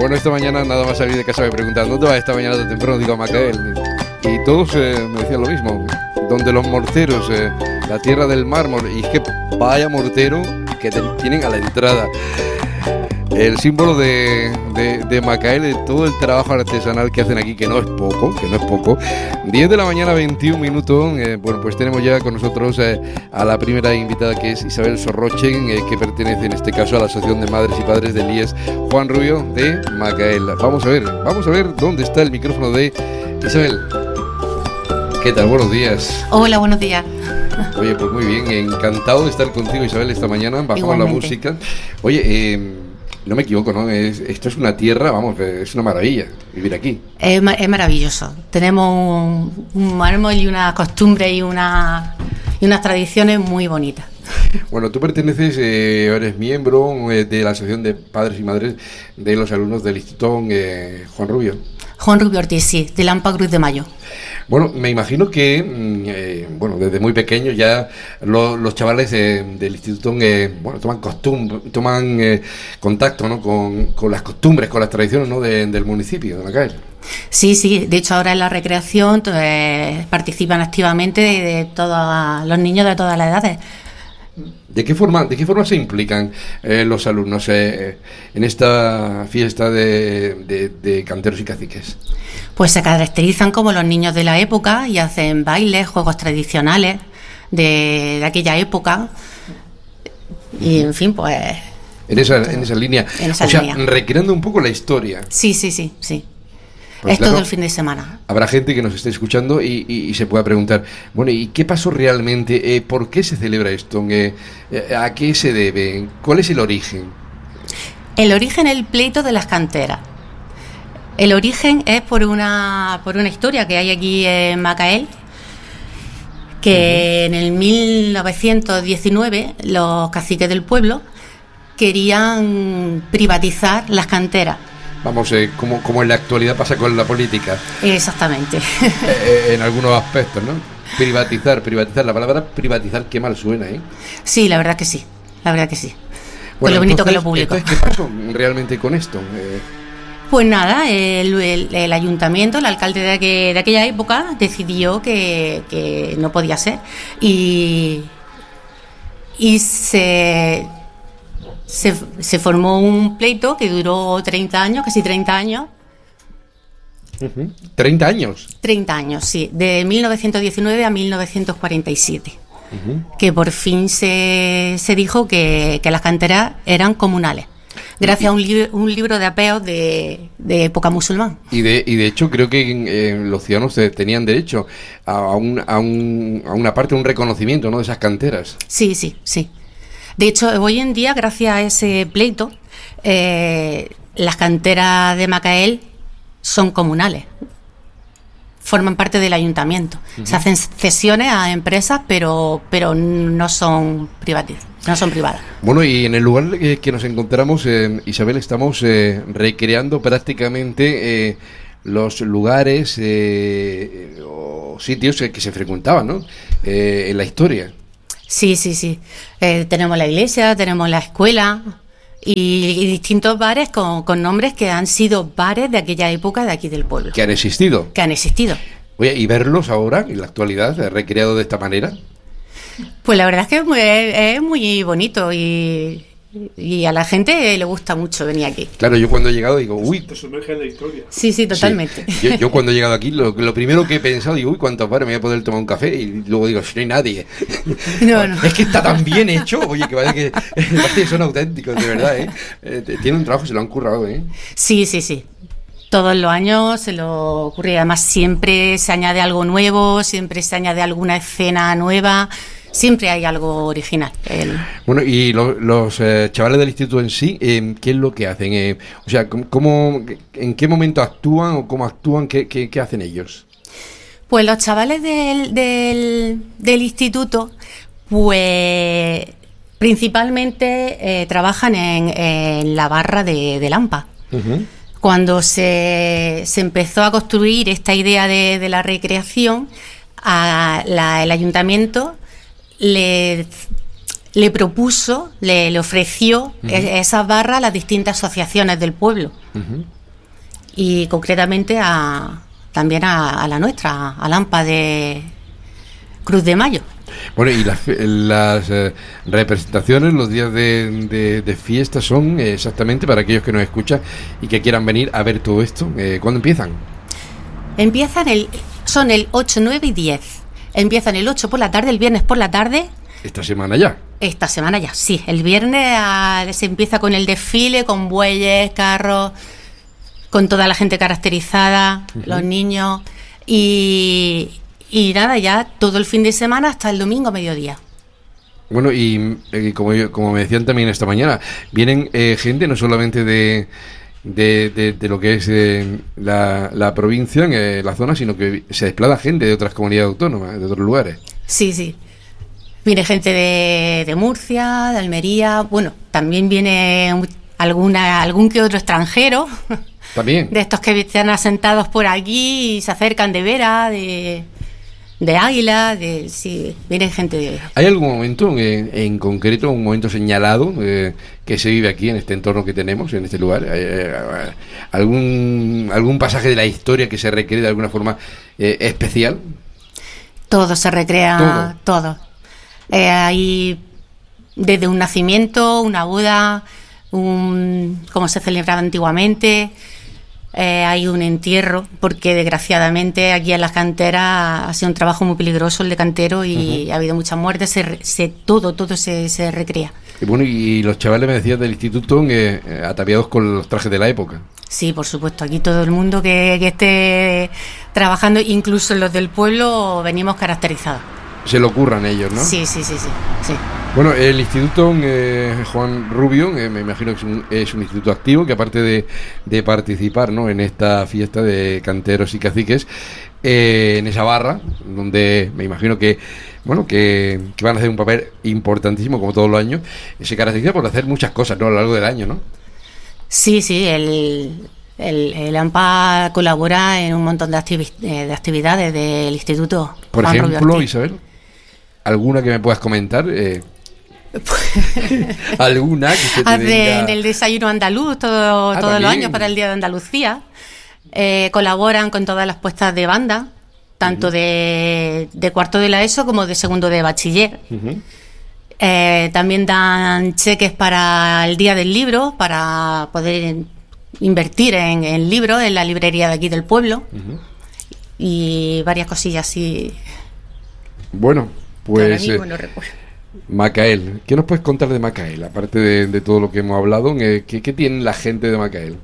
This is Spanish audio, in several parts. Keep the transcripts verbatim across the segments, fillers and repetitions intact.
Bueno, esta mañana nada más salir de casa me preguntan ¿dónde vas esta mañana tan temprano? Digo, a Macael. Y todos eh, me decían lo mismo, donde los morteros, eh, la tierra del mármol. Y es que vaya mortero que te tienen a la entrada. El símbolo de, de, de Macael, de todo el trabajo artesanal que hacen aquí, que no es poco, que no es poco. diez de la mañana, veintiún minutos. Eh, bueno, pues tenemos ya con nosotros eh, a la primera invitada, que es Isabel Sorrochen, eh, que pertenece en este caso a la Asociación de Madres y Padres del I E S Juan Rubio de Macael. Vamos a ver, vamos a ver dónde está el micrófono de Isabel. ¿Qué tal? Buenos días. Hola, buenos días. Oye, pues muy bien, encantado de estar contigo, Isabel, esta mañana. Bajamos Igualmente. La música. Oye, eh... no me equivoco, ¿no? Es, esto es una tierra, vamos, es una maravilla vivir aquí. Es, es maravilloso. Tenemos un, un mármol y una costumbre y, una, y unas tradiciones muy bonitas. Bueno, tú perteneces, eh, eres miembro eh, de la Asociación de Padres y Madres de los Alumnos del Instituto eh, Juan Rubio. Juan Rubio Ortiz, sí, de Lampa Cruz de Mayo. Bueno, me imagino que, eh, bueno, desde muy pequeño ya lo, los chavales eh, del instituto, eh, bueno, toman costumbre, toman eh, contacto, ¿no? Con, con las costumbres, con las tradiciones, ¿no? De, del municipio de Macael. Sí, sí, de hecho ahora en la recreación eh, participan activamente de, de todos los niños de todas las edades. ¿De qué forma, de qué forma se implican eh, los alumnos eh, en esta fiesta de, de, de canteros y caciques? Pues se caracterizan como los niños de la época y hacen bailes, juegos tradicionales de, de aquella época. Y en fin, pues... En esa, en esa línea. En esa o sea, línea. recreando un poco la historia. Sí, sí, sí, sí. Pues es claro, todo el fin de semana. Habrá gente que nos esté escuchando y, y, y se pueda preguntar, bueno, ¿y qué pasó realmente? Eh, ¿Por qué se celebra esto? Eh, ¿A qué se debe? ¿Cuál es el origen? El origen es el pleito de las canteras. El origen es por una, por una historia que hay aquí en Macael, que uh-huh. en el mil novecientos diecinueve los caciques del pueblo querían privatizar las canteras. Vamos, eh, como, como en la actualidad pasa con la política. Exactamente. Eh, en algunos aspectos, ¿no? Privatizar, privatizar. La palabra privatizar, qué mal suena, ¿eh? Sí, la verdad que sí. La verdad que sí. Bueno, con lo bonito entonces, que lo publicó. Entonces, ¿qué pasó realmente con esto? Eh... Pues nada, el, el, el ayuntamiento, el alcalde de, aquel, de aquella época decidió que, que no podía ser. Y, y se... Se, se formó un pleito que duró treinta años, casi treinta años. Uh-huh. ¿treinta años? treinta años, sí, de mil novecientos diecinueve a mil novecientos cuarenta y siete. Uh-huh. Que por fin se, se dijo que, que las canteras eran comunales, gracias a un, li- un libro de apeos de, de época musulmán. Y de, y de hecho creo que eh, los ciudadanos tenían derecho a, un, a, un, a una parte, un reconocimiento, ¿no?, de esas canteras. Sí, sí, sí. De hecho, hoy en día, gracias a ese pleito, eh, las canteras de Macael son comunales, forman parte del ayuntamiento. Uh-huh. Se hacen cesiones a empresas, pero pero no son privadas, no son privadas. Bueno, y en el lugar que, que nos encontramos, eh, Isabel, estamos eh, recreando prácticamente eh, los lugares eh, o sitios que se frecuentaban, ¿no?, eh, en la historia. Sí, sí, sí. Eh, tenemos la iglesia, tenemos la escuela y, y distintos bares con, con nombres que han sido bares de aquella época de aquí del pueblo. Que han existido. Que han existido. Oye, ¿y verlos ahora, en la actualidad, recreado de esta manera? Pues la verdad es que es muy, es muy bonito y... Y a la gente le gusta mucho venir aquí. Claro, yo cuando he llegado digo, uy... Te sumerge en la historia. Sí, sí, totalmente. Sí. Yo, yo cuando he llegado aquí, lo, lo primero que he pensado, digo, uy, ¿cuántos bares me voy a poder tomar un café? Y luego digo, si no hay nadie. No, no. Es que está tan bien hecho, oye, que parece que, parece que son auténticos, de verdad, ¿eh? eh Tienen un trabajo, se lo han currado, ¿eh? Sí, sí, sí. Todos los años se lo ocurre. Además, siempre se añade algo nuevo, siempre se añade alguna escena nueva... Siempre hay algo original. El... Bueno, y lo, los eh, chavales del instituto en sí, eh, ¿qué es lo que hacen? Eh, o sea, ¿cómo, ¿en qué momento actúan o cómo actúan? ¿Qué, qué, qué hacen ellos? Pues los chavales del, del, del instituto, pues principalmente eh, trabajan en, en la barra de, de Lampa. Uh-huh. Cuando se, se empezó a construir esta idea de, de la recreación, a la, el ayuntamiento le, le propuso, le, le ofreció uh-huh. esas barras a las distintas asociaciones del pueblo. Uh-huh. y concretamente a también a, a la nuestra, a Lampa de Cruz de Mayo. Bueno, y las, las eh, representaciones, los días de, de, de fiesta son eh, exactamente para aquellos que nos escuchan y que quieran venir a ver todo esto. Eh, ¿Cuándo empiezan? Empiezan el, son el ocho, nueve y diez. Empiezan el ocho por la tarde, el viernes por la tarde. ¿Esta semana ya? Esta semana ya, sí. El viernes a, se empieza con el desfile, con bueyes, carros, con toda la gente caracterizada, uh-huh. los niños y... Y nada, ya todo el fin de semana hasta el domingo a mediodía. Bueno, y eh, como, yo, como me decían también esta mañana, vienen eh, gente no solamente de, de, de, de lo que es eh, la, la provincia, eh, la zona, sino que se desplaza gente de otras comunidades autónomas, de otros lugares. Sí, sí. Viene gente de, de Murcia, de Almería, bueno, también viene alguna algún que otro extranjero. También. De estos que están asentados por aquí y se acercan de Vera, de... de Águila, de sí, viene gente de... ¿Hay algún momento en, en concreto, un momento señalado eh, que se vive aquí en este entorno que tenemos, en este lugar? Eh, algún algún pasaje de la historia que se recree de alguna forma eh, especial? Todo se recrea, todo. todo. Eh, hay desde un nacimiento, una boda, un cómo se celebraba antiguamente. Eh, hay un entierro, porque desgraciadamente aquí en las canteras ha sido un trabajo muy peligroso el de cantero y uh-huh. ha habido muchas muertes, se, se, todo, todo se, se recrea. Y bueno, y los chavales me decían del instituto eh, ataviados con los trajes de la época. Sí, por supuesto, aquí todo el mundo que, que esté trabajando, incluso los del pueblo, venimos caracterizados. Se lo ocurran ellos, ¿no? Sí, sí, sí, sí. sí. Bueno, el Instituto eh, Juan Rubio, eh, me imagino que es un, es un instituto activo que aparte de, de participar, ¿no?, en esta fiesta de canteros y caciques, eh, en esa barra, donde me imagino que, bueno, que, que van a hacer un papel importantísimo como todos los años, se caracteriza por hacer muchas cosas, ¿no?, a lo largo del año, ¿no? Sí, sí, el... El, el AMPA colabora en un montón de, activi- de actividades del Instituto. Por Juan ejemplo, Rubio Ortiz. Isabel, ¿alguna que me puedas comentar? Eh, ¿Alguna que se te Hacen venga? el desayuno andaluz todo, Ah, todos también. los años para el Día de Andalucía. Eh, colaboran con todas las puestas de banda, tanto uh-huh. de, de cuarto de la ESO como de segundo de bachiller. Uh-huh. Eh, también dan cheques para el Día del Libro, para poder invertir en, en libros en la librería de aquí del pueblo. Uh-huh. Y varias cosillas así. Bueno, pues mismo eh, no recuerdo. Macael, ¿qué nos puedes contar de Macael? Aparte de, de todo lo que hemos hablado, ¿qué, qué tiene la gente de Macael?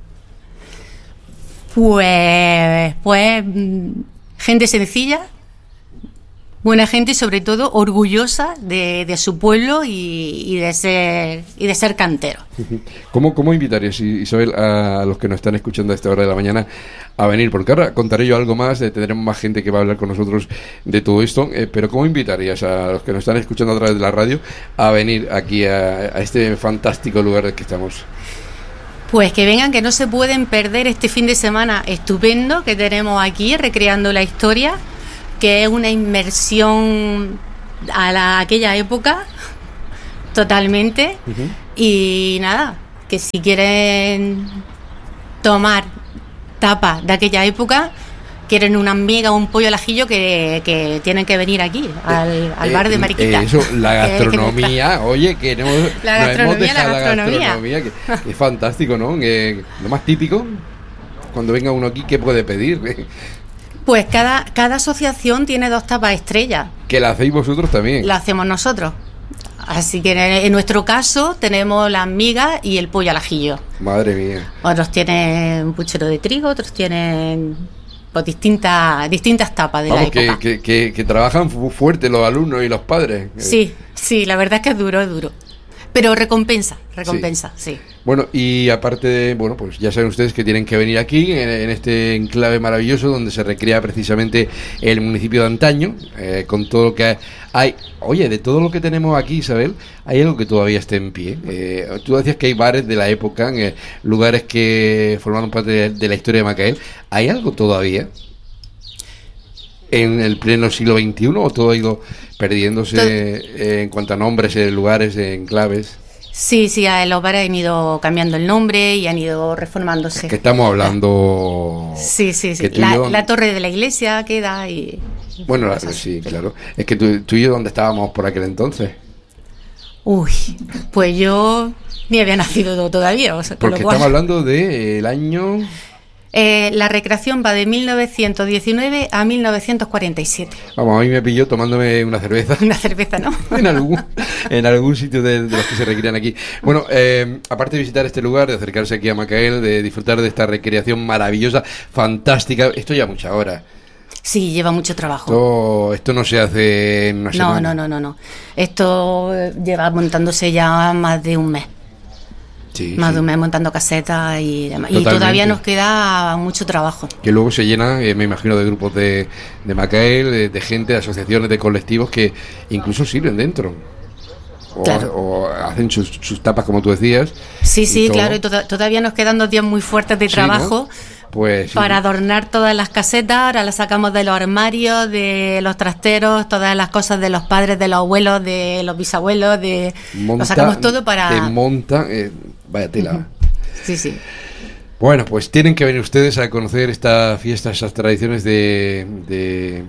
Pues, pues gente sencilla, buena gente y sobre todo orgullosa de, de su pueblo y, y de ser y de ser cantero. ¿Cómo, cómo invitarías, Isabel, a los que nos están escuchando a esta hora de la mañana a venir? Porque ahora contaré yo algo más, eh, tendremos más gente que va a hablar con nosotros de todo esto, eh, pero ¿cómo invitarías a los que nos están escuchando a través de la radio a venir aquí a, a este fantástico lugar en que estamos? Pues que vengan, que no se pueden perder este fin de semana estupendo que tenemos aquí, recreando la historia, que es una inmersión a la, aquella época, totalmente. Uh-huh. Y nada, que si quieren tomar tapas de aquella época, quieren una miga o un pollo al ajillo, que, que tienen que venir aquí, al, al bar de Mariquita. Eh, eso, la gastronomía, que oye, que no, la nos gastronomía, hemos dejado la gastronomía, la gastronomía que, que es fantástico, ¿no? Que, lo más típico, cuando venga uno aquí, ¿qué puede pedir? Pues cada, cada asociación tiene dos tapas estrellas. ¿Que la hacéis vosotros también? La hacemos nosotros. Así que en, en nuestro caso tenemos las migas y el pollo al ajillo. Madre mía. Otros tienen un puchero de trigo, otros tienen pues distintas distintas tapas de Vamos, la época. Que, que, que, que trabajan fuerte los alumnos y los padres. Sí, sí, la verdad es que es duro, es duro. Pero recompensa, recompensa, sí. sí. Bueno, y aparte de, bueno, pues ya saben ustedes que tienen que venir aquí, en, en este enclave maravilloso donde se recrea precisamente el municipio de antaño, eh, con todo lo que hay. Oye, de todo lo que tenemos aquí, Isabel, ¿hay algo que todavía esté en pie? Eh, tú decías que hay bares de la época, eh, lugares que formaron parte de, de la historia de Macael. ¿Hay algo todavía en el pleno siglo veintiuno o todo ha ido perdiéndose todo, eh, en cuanto a nombres, eh, lugares, eh, enclaves? Sí, sí, a los bares han ido cambiando el nombre y han ido reformándose. Que estamos hablando... Sí, sí, sí. Que La, yo... la torre de la iglesia queda y... Bueno, la, sí, claro. Es que tú, tú y yo, ¿dónde estábamos por aquel entonces? Uy, pues yo ni había nacido todavía. O sea, Porque cual... estamos hablando del año... Eh, la recreación va de mil novecientos diecinueve a mil novecientos cuarenta y siete. Vamos, a mí me pilló tomándome una cerveza. Una cerveza, ¿no? en algún en algún sitio de, de los que se recrean aquí. Bueno, eh, aparte de visitar este lugar, de acercarse aquí a Macael, de disfrutar de esta recreación maravillosa, fantástica, esto ya muchas horas. Sí, lleva mucho trabajo. Esto, esto no se hace en una semana. No, no, no, no, no. Esto lleva montándose ya más de un mes. Sí, más sí. de un mes montando casetas y demás. Y todavía nos queda mucho trabajo. Que luego se llena, eh, me imagino, de grupos de, de Macael, de, de gente, de asociaciones, de colectivos que incluso sirven dentro. O, claro. o hacen sus, sus tapas, como tú decías. Sí, sí, todo. claro. Y to- todavía nos quedan dos días muy fuertes de Sí, trabajo. ¿no? Pues, sí. Para adornar todas las casetas. Ahora las sacamos de los armarios, de los trasteros, todas las cosas de los padres, de los abuelos, de los bisabuelos, de Monta, lo sacamos todo para... Te monta, eh, vaya tela. Uh-huh. Sí, sí. Bueno, pues tienen que venir ustedes a conocer esta fiesta, esas tradiciones de... de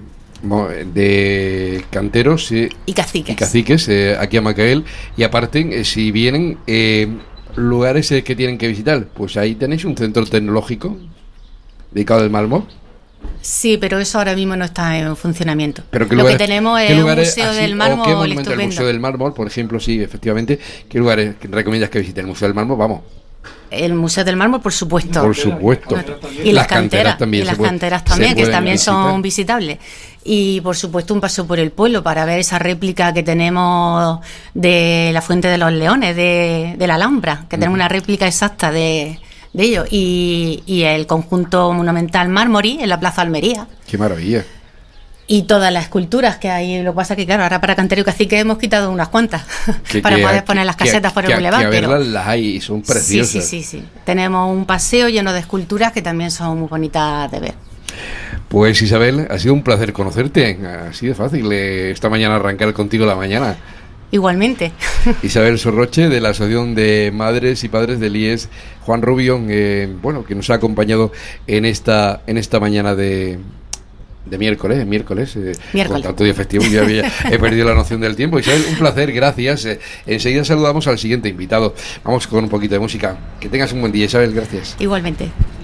de canteros eh, y caciques, y caciques eh, aquí a Macael. Y aparte, eh, si vienen eh, lugares eh, que tienen que visitar, pues ahí tenéis un centro tecnológico dedicado al mármol. Sí, pero eso ahora mismo no está en funcionamiento. Pero lo lugares, que tenemos es un museo así, del mármol ¿qué monumento? estupendo. El Museo del Mármol, por ejemplo, sí, efectivamente. ¿Qué lugares recomiendas que visite? El Museo del Mármol, vamos. El Museo del Mármol, por supuesto. Por supuesto. Y las, las canteras, canteras también. Y las puede, canteras también, que también visitar. son visitables. Y por supuesto un paso por el pueblo para ver esa réplica que tenemos de la Fuente de los Leones, de, de la Alhambra, que mm. tenemos una réplica exacta de, de ello. Y, y el conjunto monumental Mármoli en la Plaza Almería. ¡Qué maravilla! Y todas las esculturas que hay. Lo que pasa es que, claro, ahora para Cantero y Cacique hemos quitado unas cuantas que, para que, poder que, poner las casetas que, por el que, bulevar. Que a verlas pero... las hay y son preciosas. Sí, sí, sí, sí. Tenemos un paseo lleno de esculturas que también son muy bonitas de ver. Pues Isabel, ha sido un placer conocerte. Así de fácil eh, esta mañana arrancar contigo la mañana. Igualmente. Isabel Sorroche, de la Asociación de Madres y Padres del I E S Juan Rubio, eh, bueno, que nos ha acompañado en esta en esta mañana de, de miércoles, miércoles, eh, miércoles. Con tanto día festivo, ya había, he perdido la noción del tiempo. Isabel, un placer, gracias. Eh, enseguida saludamos al siguiente invitado. Vamos con un poquito de música. Que tengas un buen día, Isabel, gracias. Igualmente.